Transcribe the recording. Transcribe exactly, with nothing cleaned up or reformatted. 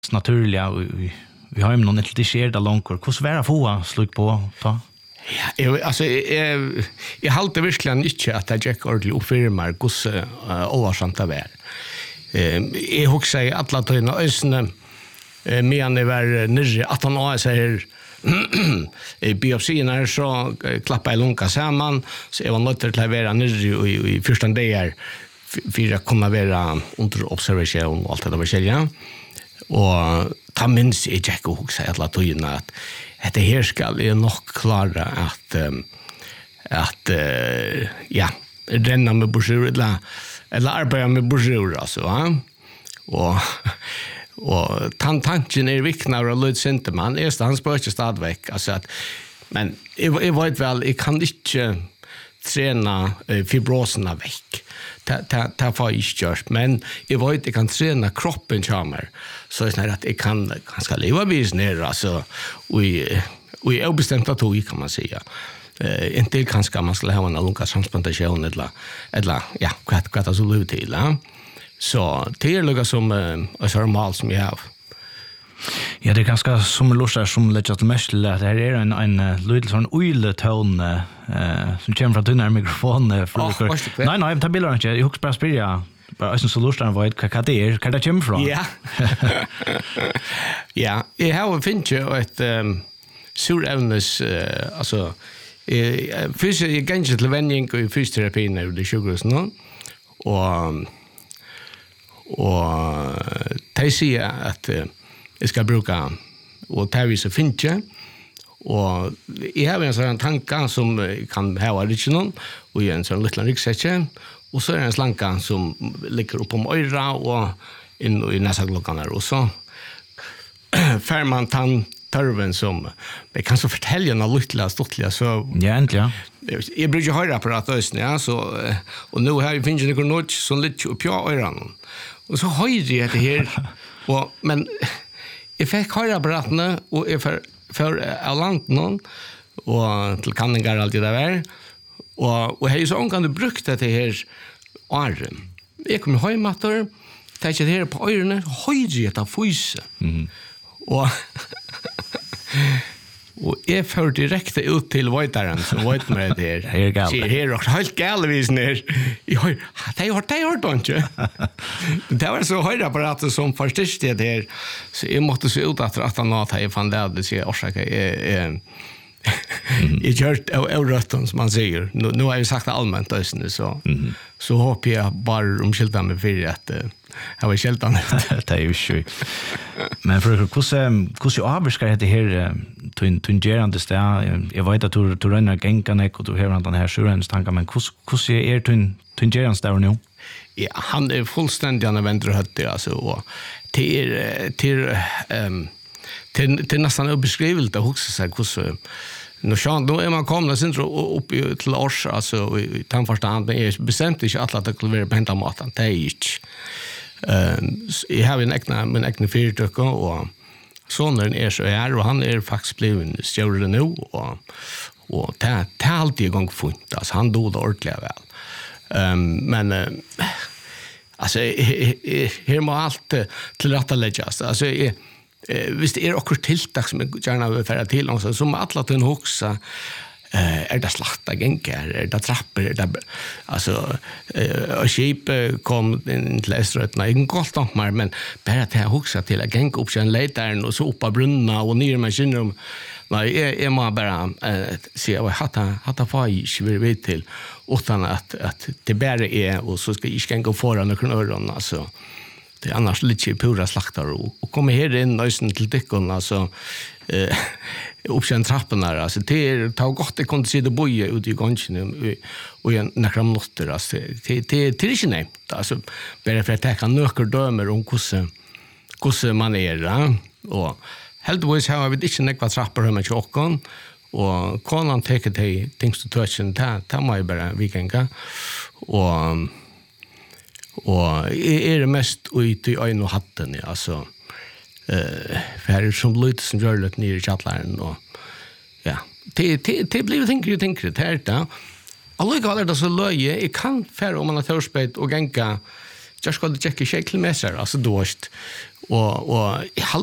naturliga vi vi har ju någon lite skärda långkor. Hur svåra få slut på ta? Ja, jag alltså jag jag håller verkligen inte att jag checkar ordentligt upp för mig hur ovarsamt det är. Eh jag huxar i alla tiden ösnen eh men det var nere att han har säger i biopsierna så klappar jag lunka samman så jag var nöjd till att vara nere i, i första dagar för att kunna vara under observation och allt det där själva. Och ta minns jag Jack och huxa alla tiden att att det här ska är nog klara att um, att uh, ja renna med bursur eller eller arbeta med bursur alltså va och och tant tanken är viktig när det lyder inte man är stans spörsmål stadväck alltså att men jag jag vet väl jag kan inte träna uh, fibroserna väck ta ta ta får jag just men jag vet jag kan träna kroppen charmer så är det att jag kan ganska leva vis ner alltså vi vi är bestämt att tog kan man säga eh inte kanske man skulle ha en lungtransplantation eller eller ja vad vad det så låt till ja så det är något som är så normalt som jag har. Ja, det är ganska som lustar som lägger till mest till att det här är en en liten sån oileton eh som kommer från den mikrofonen för oh, nej nej ta bilder inte jag hooks bara spela bara så lustar vad det det är kan det komma från. Ja. Ja, jag har finch ett um, surämnes uh, alltså eh fys jag ganska till vänning och fysioterapi när det sjukhus nu och och det säger att uh, jag ska bruka och ta vissa finche och jag har en sån tanke som kan ha original och en sån liten ryggsäck och så är det en slanka som ligger upp om öra och in i nästa klockan och så för man tan törven som det kan så fortälja något lilla stottliga så ja äntligen jag brukar höra på att ösn ja så och nu har vi finns det något som lite upp jag öran och så höjde jag det här och men jag fick höra berättande och jag för för allant någon och till kanningar allt det där och och hej så kan du brukt det här arm jag kommer hem matter tar jag det här på öronen höjde jag det fys mm. och och jag får direkt ut till Vojtaren som vet med det här. Här är galet. Ser här och helt galvis ner. Jag har det har det har inte. Det var så höjda apparater som förstörde det här. Så jag måste se ut att att han att jag fann det att se orsaka är jag gjort eurötten som man säger. Nu, nu har jag sagt allmänt ösne så mm. så hoppas jag bara omskilta mig för att jag var skiltan. Det är ju sjukt. Men för hur hur hur avskär det här till tungerande där. Jag vet att du du ränner gängarna och du har den här sjurens tankar men hur hur är tun tungerande där nu? Ja, han är fullständigt en vänsterhötte alltså och till till ehm till till nästan obeskrivligt att huxa sig hur nu sjön då är man kommer sen upp till års alltså i tandförstand men är bestämt inte att det skulle vara på hända maten det är inte ehm jag har en egna min egna fyrtöcka och sonen är så här och han är faktiskt blivit större nu och och det det är alltid igång funt alltså han dog ordentligt väl ehm men alltså här må allt till rätta läggas alltså Eh, visst är det också tilltag som jag gärna vill föra till också, som alla till en hoxa eh, är det slakta gänkar, är det trappor, är det, alltså eh, skip kom till Eströtna, inte gott om mig, men bara till att hoxa till att gänka upp sig en leitaren och så uppa brunna och ner med kynrum. Nej, jag, jag må bara eh, se att hatta, hatta får jag inte vid till utan att, att det bara är och så ska jag inte gå föran och kunna öron, alltså. Det är annars lite pura slaktar och, och kommer här in nöjsen till dycken alltså eh, uppkänn trapporna alltså det är ta gott det kunde se det boja ut i gången och en några minuter alltså det det det är inte nej alltså bara för att ta kan nöker dömer om hur hur man är ja? Och helt vis har vi inte några trappor hemma i chocken och konan tar det things to touch and ta ta mig bara weekenda och och är det mest ute i ögon och hatten alltså eh för det som lite som gör det ner i chatlaren och ja det det det blir tänker jag tänker det här då alla går det så löje jag kan för om man har törspet och gänka just ska det checka kilometer alltså dåst och och